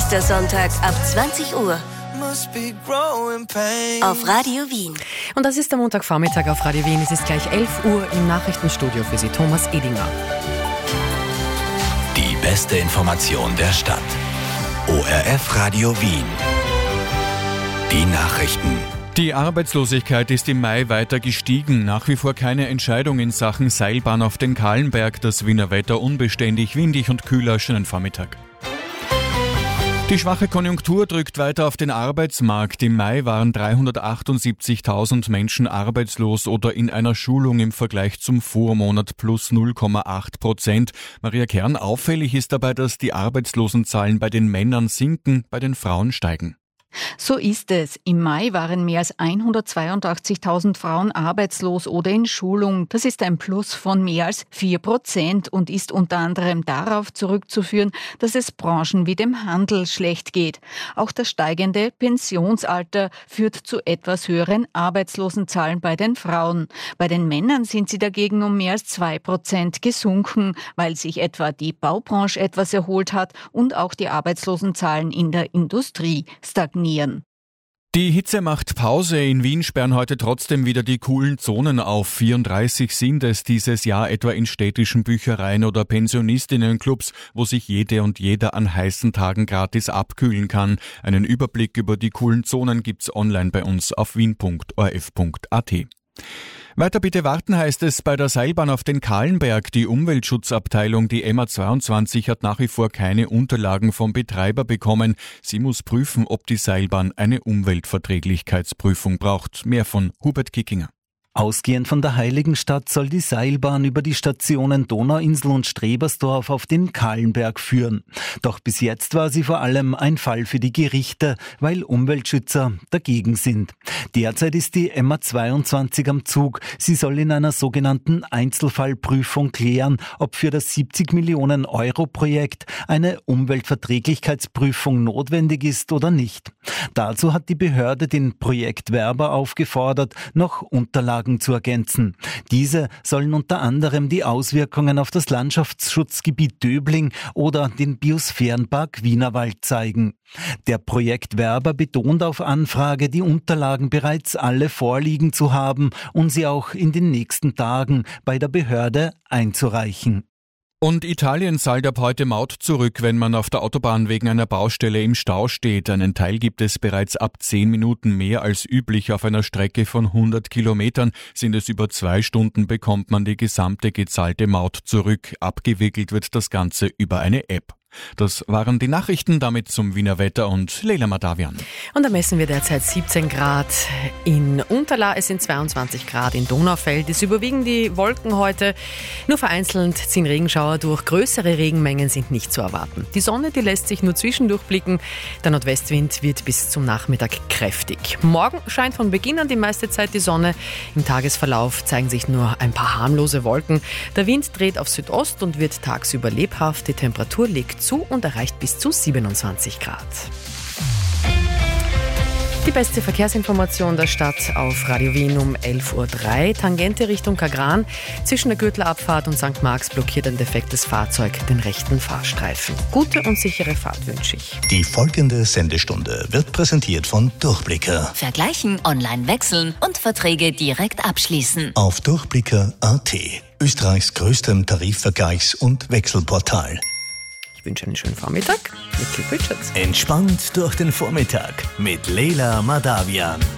Nächster Sonntag ab 20 Uhr. Auf Radio Wien. Und das ist der Montagvormittag auf Radio Wien. Es ist gleich 11 Uhr im Nachrichtenstudio für Sie, Thomas Edinger. Die beste Information der Stadt. ORF Radio Wien. Die Nachrichten. Die Arbeitslosigkeit ist im Mai weiter gestiegen. Nach wie vor keine Entscheidung in Sachen Seilbahn auf den Kahlenberg. Das Wiener Wetter unbeständig, windig und kühler. Schönen Vormittag. Die schwache Konjunktur drückt weiter auf den Arbeitsmarkt. Im Mai waren 378.000 Menschen arbeitslos oder in einer Schulung im Vergleich zum Vormonat plus 0,8%. Maria Kern, auffällig ist dabei, dass die Arbeitslosenzahlen bei den Männern sinken, bei den Frauen steigen. So ist es. Im Mai waren mehr als 182.000 Frauen arbeitslos oder in Schulung. Das ist ein Plus von mehr als 4% und ist unter anderem darauf zurückzuführen, dass es Branchen wie dem Handel schlecht geht. Auch das steigende Pensionsalter führt zu etwas höheren Arbeitslosenzahlen bei den Frauen. Bei den Männern sind sie dagegen um mehr als 2% gesunken, weil sich etwa die Baubranche etwas erholt hat und auch die Arbeitslosenzahlen in der Industrie stagnieren. Die Hitze macht Pause. In Wien sperren heute trotzdem wieder die coolen Zonen auf. 34 sind es dieses Jahr, etwa in städtischen Büchereien oder Pensionistinnenclubs, wo sich jede und jeder an heißen Tagen gratis abkühlen kann. Einen Überblick über die coolen Zonen gibt's online bei uns auf wien.orf.at. Weiter bitte warten, heißt es bei der Seilbahn auf den Kahlenberg. Die Umweltschutzabteilung, die MA22, hat nach wie vor keine Unterlagen vom Betreiber bekommen. Sie muss prüfen, ob die Seilbahn eine Umweltverträglichkeitsprüfung braucht. Mehr von Hubert Kickinger. Ausgehend von der Heiligenstadt soll die Seilbahn über die Stationen Donauinsel und Strebersdorf auf den Kahlenberg führen. Doch bis jetzt war sie vor allem ein Fall für die Gerichte, weil Umweltschützer dagegen sind. Derzeit ist die MA22 am Zug. Sie soll in einer sogenannten Einzelfallprüfung klären, ob für das 70 Millionen Euro Projekt eine Umweltverträglichkeitsprüfung notwendig ist oder nicht. Dazu hat die Behörde den Projektwerber aufgefordert, noch Unterlagen zu ergänzen. Diese sollen unter anderem die Auswirkungen auf das Landschaftsschutzgebiet Döbling oder den Biosphärenpark Wienerwald zeigen. Der Projektwerber betont auf Anfrage, die Unterlagen bereits alle vorliegen zu haben und sie auch in den nächsten Tagen bei der Behörde einzureichen. Und Italien zahlt ab heute Maut zurück, wenn man auf der Autobahn wegen einer Baustelle im Stau steht. Einen Teil gibt es bereits ab 10 Minuten mehr als üblich. Auf einer Strecke von 100 Kilometern sind es über 2 Stunden, bekommt man die gesamte gezahlte Maut zurück. Abgewickelt wird das Ganze über eine App. Das waren die Nachrichten, damit zum Wiener Wetter und Leila Madavian. Und da messen wir derzeit 17 Grad in Unterla, es sind 22 Grad in Donaufeld. Es überwiegen die Wolken heute, nur vereinzelt ziehen Regenschauer durch. Größere Regenmengen sind nicht zu erwarten. Die Sonne, die lässt sich nur zwischendurch blicken. Der Nordwestwind wird bis zum Nachmittag kräftig. Morgen scheint von Beginn an die meiste Zeit die Sonne. Im Tagesverlauf zeigen sich nur ein paar harmlose Wolken. Der Wind dreht auf Südost und wird tagsüber lebhaft. Die Temperatur legt zu und erreicht bis zu 27 Grad. Die beste Verkehrsinformation der Stadt auf Radio Wien um 11.03 Uhr. Tangente Richtung Kagran. Zwischen der Gürtelabfahrt und St. Marx blockiert ein defektes Fahrzeug den rechten Fahrstreifen. Gute und sichere Fahrt wünsche ich. Die folgende Sendestunde wird präsentiert von Durchblicker. Vergleichen, online wechseln und Verträge direkt abschließen. Auf Durchblicker.at. Österreichs größtem Tarifvergleichs- und Wechselportal. Ich wünsche einen schönen Vormittag mit Cliff Richards. Entspannt durch den Vormittag mit Leila Madavian.